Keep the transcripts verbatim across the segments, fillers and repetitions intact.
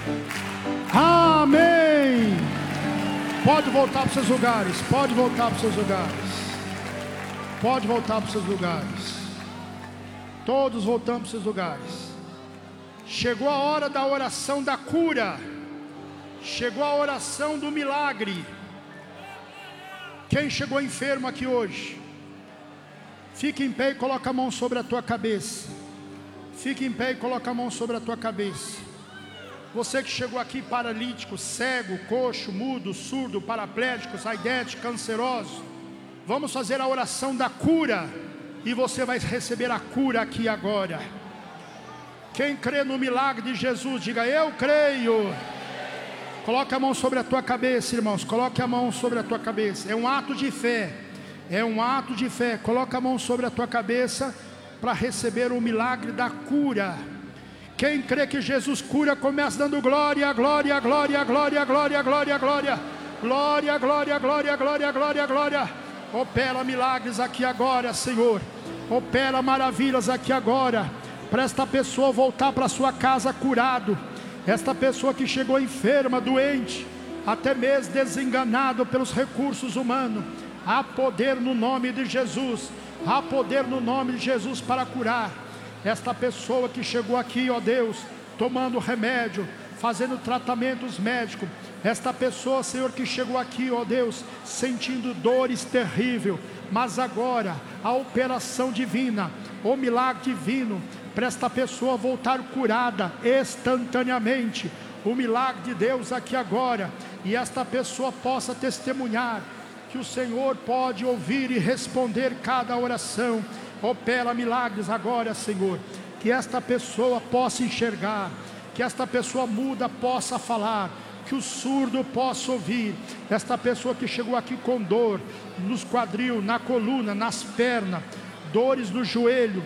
Amém. Pode voltar para os seus lugares. Pode voltar para os seus lugares. Pode voltar para os seus lugares. Todos voltamos para os seus lugares. Chegou a hora da oração da cura. Chegou a oração do milagre. Quem chegou enfermo aqui hoje? Fique em pé e coloca a mão sobre a tua cabeça. Fique em pé e coloca a mão sobre a tua cabeça. Você que chegou aqui paralítico, cego, coxo, mudo, surdo, paraplégico, aidético, canceroso, vamos fazer a oração da cura. E você vai receber a cura aqui agora. Quem crê no milagre de Jesus, diga: eu creio. Coloque a mão sobre a tua cabeça, irmãos. Coloque a mão sobre a tua cabeça. É um ato de fé. É um ato de fé. Coloca a mão sobre a tua cabeça para receber o milagre da cura. Quem crê que Jesus cura, começa dando glória, glória, glória, glória, glória, glória, glória, glória, glória, glória, glória, glória, glória. Opera milagres aqui agora, Senhor. Opera maravilhas aqui agora. Para esta pessoa voltar para sua casa curado. Esta pessoa que chegou enferma, doente, até mesmo desenganado pelos recursos humanos. Há poder no nome de Jesus. Há poder no nome de Jesus para curar. Esta pessoa que chegou aqui, ó Deus, tomando remédio, fazendo tratamentos médicos. Esta pessoa, Senhor, que chegou aqui, ó Deus, sentindo dores terríveis. Mas agora, a operação divina, o milagre divino, para esta pessoa voltar curada instantaneamente. O milagre de Deus aqui agora. E esta pessoa possa testemunhar que o Senhor pode ouvir e responder cada oração. Opera milagres agora, Senhor. Que esta pessoa possa enxergar. Que esta pessoa muda possa falar. Que o surdo possa ouvir. Esta pessoa que chegou aqui com dor nos quadril, na coluna, nas pernas, dores no joelho,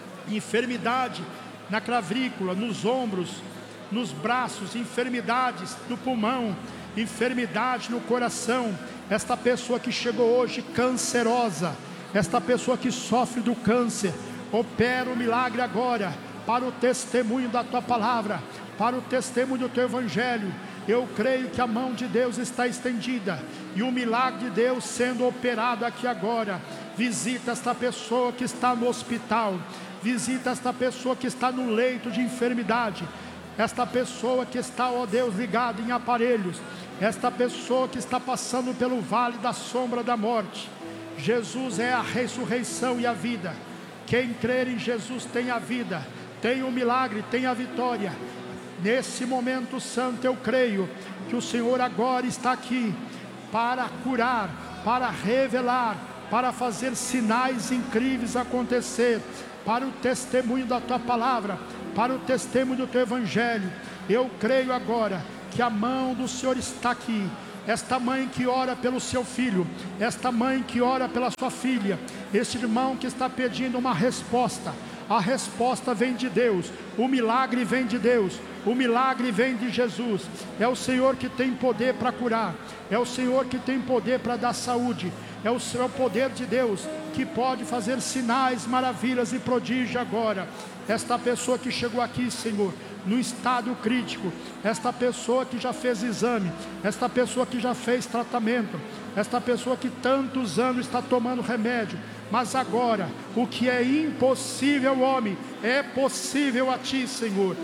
enfermidade na clavícula, nos ombros, nos braços, enfermidades no pulmão, enfermidade no coração. Esta pessoa que chegou hoje cancerosa, esta pessoa que sofre do câncer, opera o milagre agora, para o testemunho da tua palavra, para o testemunho do teu evangelho. Eu creio que a mão de Deus está estendida, e o milagre de Deus sendo operado aqui agora. Visita esta pessoa que está no hospital, visita esta pessoa que está no leito de enfermidade, esta pessoa que está, ó Deus, ligada em aparelhos, esta pessoa que está passando pelo vale da sombra da morte. Jesus é a ressurreição e a vida. Quem crer em Jesus tem a vida, tem o milagre, tem a vitória. Nesse momento santo eu creio que o Senhor agora está aqui para curar, para revelar, para fazer sinais incríveis acontecer, para o testemunho da tua palavra, para o testemunho do teu evangelho. Eu creio agora que a mão do Senhor está aqui. Esta mãe que ora pelo seu filho, esta mãe que ora pela sua filha, este irmão que está pedindo uma resposta. A resposta vem de Deus, o milagre vem de Deus, o milagre vem de Jesus. É o Senhor que tem poder para curar, é o Senhor que tem poder para dar saúde, é o seu poder de Deus que pode fazer sinais, maravilhas e prodígio agora. Esta pessoa que chegou aqui, Senhor, no estado crítico, esta pessoa que já fez exame, esta pessoa que já fez tratamento, esta pessoa que tantos anos está tomando remédio, mas agora, o que é impossível ao homem, é possível a ti, Senhor.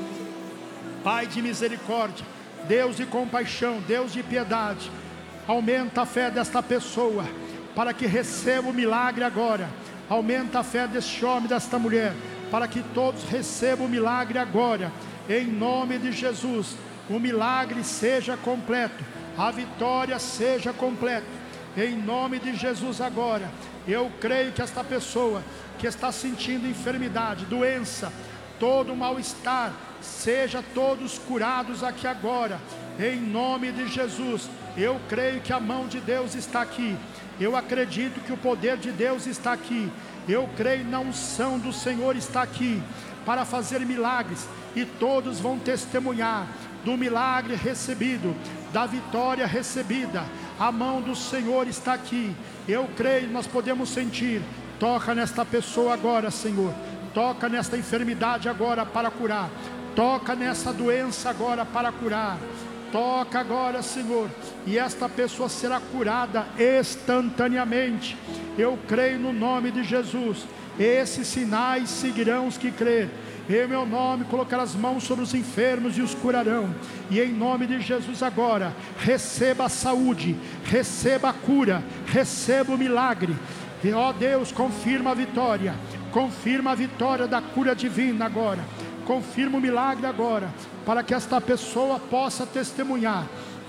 Pai de misericórdia, Deus de compaixão, Deus de piedade, aumenta a fé desta pessoa, para que receba o milagre agora. Aumenta a fé deste homem, desta mulher, para que todos recebam o milagre agora. Em nome de Jesus, o milagre seja completo, a vitória seja completa. Em nome de Jesus agora, eu creio que esta pessoa que está sentindo enfermidade, doença, todo mal-estar, seja todos curados aqui agora. Em nome de Jesus, eu creio que a mão de Deus está aqui. Eu acredito que o poder de Deus está aqui. Eu creio na unção do Senhor está aqui para fazer milagres, e todos vão testemunhar do milagre recebido, da vitória recebida. A mão do Senhor está aqui. Eu creio, nós podemos sentir. Toca nesta pessoa agora, Senhor. Toca nesta enfermidade agora para curar. Toca nessa doença agora para curar. Toca agora, Senhor, e esta pessoa será curada instantaneamente. Eu creio no nome de Jesus. Esses sinais seguirão os que crerem. Em meu nome colocar as mãos sobre os enfermos e os curarão. E em nome de Jesus agora, receba a saúde, receba a cura, receba o milagre. E ó Deus, confirma a vitória, confirma a vitória da cura divina agora. Confirma o milagre agora, para que esta pessoa possa testemunhar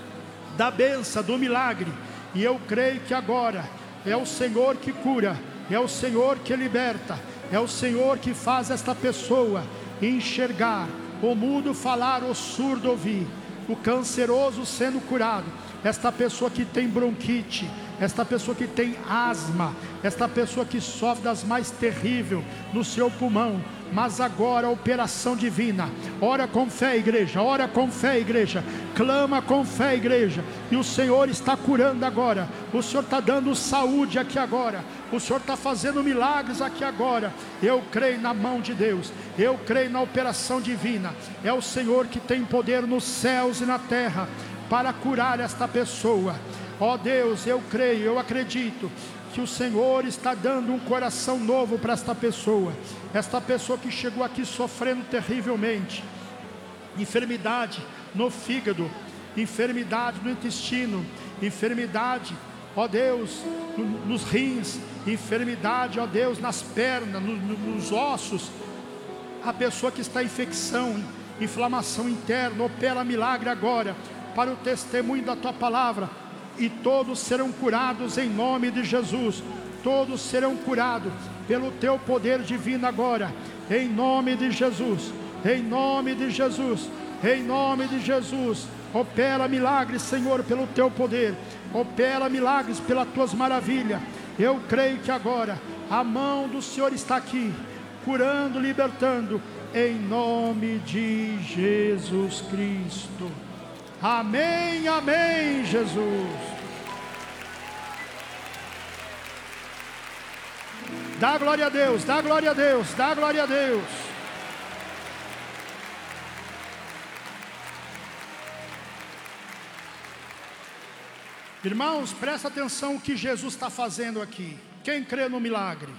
da bênção, do milagre. E eu creio que agora é o Senhor que cura, é o Senhor que liberta, é o Senhor que faz esta pessoa enxergar, o mudo falar, o surdo ouvir, o canceroso sendo curado, esta pessoa que tem bronquite, esta pessoa que tem asma, esta pessoa que sofre das mais terríveis no seu pulmão. Mas agora a operação divina. Ora com fé, igreja, ora com fé, igreja, clama com fé, igreja, e o Senhor está curando agora. O Senhor está dando saúde aqui agora. O Senhor está fazendo milagres aqui agora. Eu creio na mão de Deus, eu creio na operação divina. É o Senhor que tem poder nos céus e na terra para curar esta pessoa. Ó Deus, eu creio, eu acredito que o Senhor está dando um coração novo para esta pessoa. Esta pessoa que chegou aqui sofrendo terrivelmente, enfermidade no fígado, enfermidade no intestino, enfermidade, ó Deus, no, nos rins, enfermidade, ó Deus, nas pernas, no, no, nos ossos. A pessoa que está em infecção, inflamação interna, opera milagre agora, para o testemunho da tua palavra. E todos serão curados em nome de Jesus. Todos serão curados pelo teu poder divino agora, em nome de Jesus, em nome de Jesus, em nome de Jesus. Opera milagres, Senhor, pelo teu poder. Opera milagres pelas tuas maravilhas. Eu creio que agora a mão do Senhor está aqui, curando, libertando, em nome de Jesus Cristo. Amém, amém, Jesus. Dá glória a Deus, dá glória a Deus, dá glória a Deus. Irmãos, presta atenção o que Jesus está fazendo aqui. Quem crê no milagre?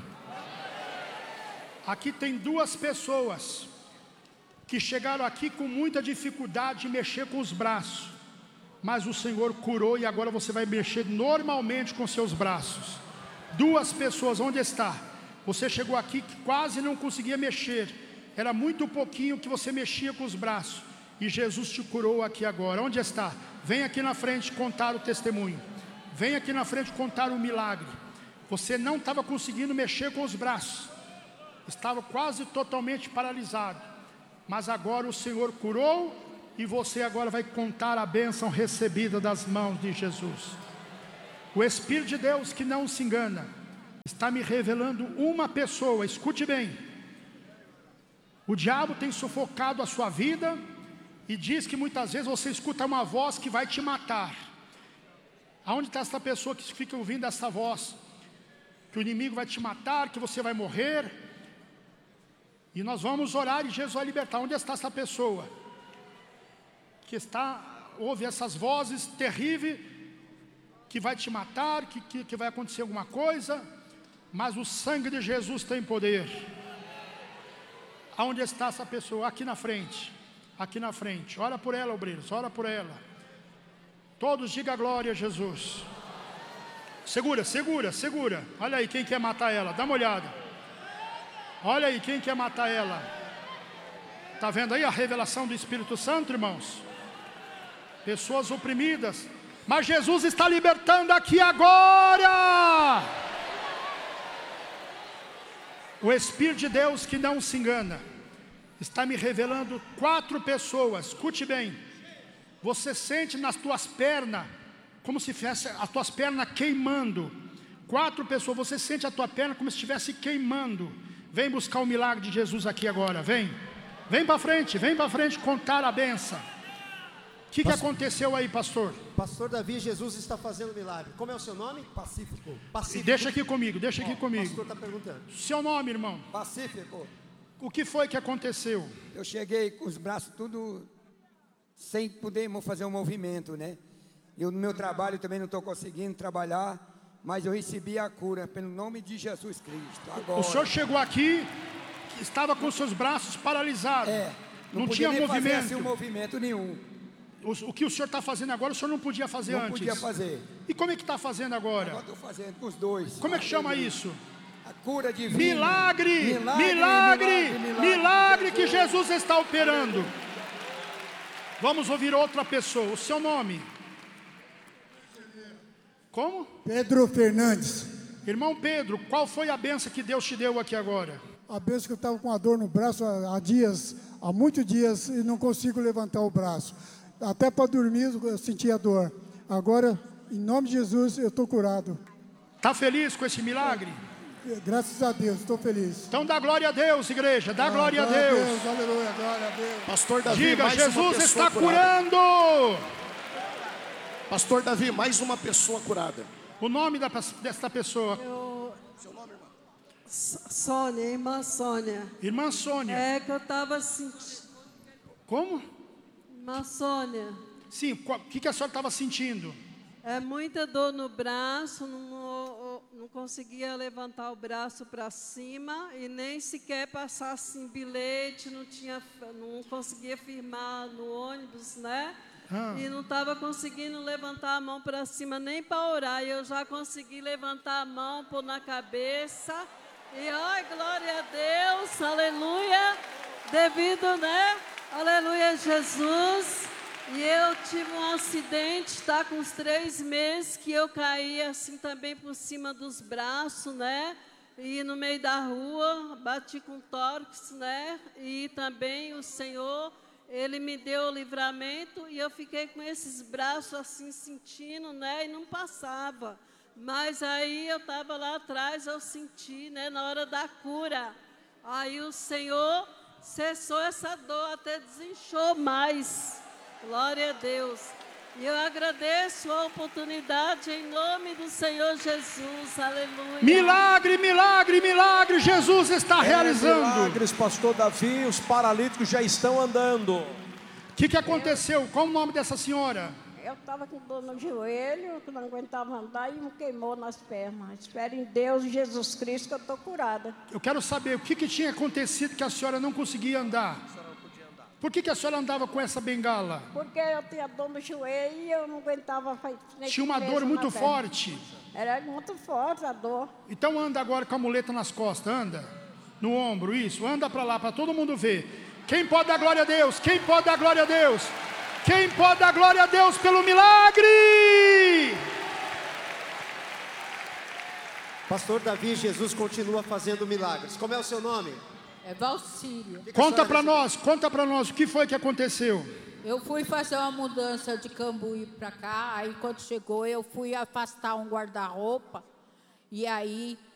Aqui tem duas pessoas que chegaram aqui com muita dificuldade de mexer com os braços, mas o Senhor curou e agora você vai mexer normalmente com seus braços. Duas pessoas, onde está? Você chegou aqui que quase não conseguia mexer, era muito pouquinho que você mexia com os braços, e Jesus te curou aqui agora. Onde está? Vem aqui na frente contar o testemunho, vem aqui na frente contar o milagre. Você não estava conseguindo mexer com os braços, estava quase totalmente paralisado, mas agora o Senhor curou, e você agora vai contar a bênção recebida das mãos de Jesus. O Espírito de Deus, que não se engana, está me revelando uma pessoa. Escute bem. O diabo tem sufocado a sua vida e diz que muitas vezes você escuta uma voz que vai te matar. Aonde está essa pessoa que fica ouvindo essa voz? Que o inimigo vai te matar, que você vai morrer. E nós vamos orar e Jesus vai libertar. Onde está essa pessoa que está, ouve essas vozes terríveis, que vai te matar, que, que, que vai acontecer alguma coisa, mas o sangue de Jesus tem poder. Aonde está essa pessoa? Aqui na frente, aqui na frente. Ora por ela, obreiros, ora por ela. Todos digam glória a Jesus. Segura, segura, segura. Olha aí quem quer matar ela, dá uma olhada. Olha aí quem quer matar ela. Está vendo aí a revelação do Espírito Santo, irmãos? Pessoas oprimidas, mas Jesus está libertando aqui agora. O Espírito de Deus, que não se engana, está me revelando quatro pessoas. Escute bem. Você sente nas tuas pernas como se fosse as tuas pernas queimando. Quatro pessoas, você sente a tua perna como se estivesse queimando. Vem buscar o milagre de Jesus aqui agora, vem. Vem para frente, vem para frente contar a benção. O que, que aconteceu aí, pastor? Pastor Davi, Jesus está fazendo milagre. Como é o seu nome? Pacífico. Pacífico. Deixa aqui comigo, deixa aqui Ó, comigo. O pastor está perguntando. Seu nome, irmão? Pacífico. O que foi que aconteceu? Eu cheguei com os braços tudo sem poder fazer um movimento, né? Eu no meu trabalho também não estou conseguindo trabalhar, mas eu recebi a cura pelo nome de Jesus Cristo. Agora, o senhor chegou aqui, estava com seus braços paralisados. É, não, não podia tinha nem movimento. fazer assim, um movimento nenhum. O, o que o senhor está fazendo agora, o senhor não podia fazer Não antes. podia fazer. E como é que está fazendo agora? Agora estou fazendo com os dois. Como é que chama isso? A cura divina. Milagre, milagre, milagre, milagre, milagre que Jesus está operando. Vamos ouvir outra pessoa. O seu nome? Como? Pedro Fernandes. Irmão Pedro, qual foi a benção que Deus te deu aqui agora? A benção que eu estava com uma dor no braço há, há dias, há muitos dias, e não consigo levantar o braço. Até para dormir eu sentia dor. Agora, em nome de Jesus, eu estou curado. Está feliz com esse milagre? Graças a Deus, estou feliz. Então dá glória a Deus, igreja, dá Ah, glória a Deus. Deus. Aleluia, glória a Deus. Pastor Davi, Diga, mais uma Jesus pessoa está curada. curando. Pastor Davi, mais uma pessoa curada. O nome da, desta pessoa? Eu... Sônia, irmã Sônia. Irmã Sônia. É que eu estava sentindo. Como? Irmã Sônia. Sim, o que, que a senhora estava sentindo? É muita dor no braço, não, não conseguia levantar o braço para cima e nem sequer passar assim bilhete, não, tinha, não conseguia firmar no ônibus, né? Ah. E não estava conseguindo levantar a mão para cima nem para orar. E eu já consegui levantar a mão, pôr na cabeça. E ai, glória a Deus, aleluia, devido, né? Aleluia, Jesus. E eu tive um acidente, está com uns três meses, que eu caí assim também por cima dos braços, né? E no meio da rua, bati com tórax, né? E também o Senhor, Ele me deu o livramento e eu fiquei com esses braços assim sentindo, né? E não passava. Mas aí eu estava lá atrás, eu senti, né? Na hora da cura. Aí o Senhor cessou essa dor, até desinchou mais. Glória a Deus. E eu agradeço a oportunidade em nome do Senhor Jesus. Aleluia. Milagre, milagre, milagre. Jesus está É, realizando. milagres, pastor Davi, os paralíticos já estão andando. O que, que aconteceu? Qual o nome dessa senhora? Eu estava com dor no joelho, que não aguentava andar e me queimou nas pernas. Espero em Deus e Jesus Cristo que eu estou curada. Eu quero saber o que, que tinha acontecido que a senhora não conseguia andar. Por que, que a senhora andava com essa bengala? Porque eu tinha dor no joelho e eu não aguentava. Nem Tinha uma peso dor na muito perna. forte. Era muito forte a dor. Então anda agora com a muleta nas costas, anda. No ombro, isso. Anda para lá, para todo mundo ver. Quem pode dar glória a Deus? Quem pode dar glória a Deus? Quem pode dar glória a Deus pelo milagre? Pastor Davi, Jesus continua fazendo milagres. Como é o seu nome? É Valcírio. Conta para nós, conta para nós o que foi que aconteceu. Eu fui fazer uma mudança de Cambuí para cá, aí quando chegou eu fui afastar um guarda-roupa e aí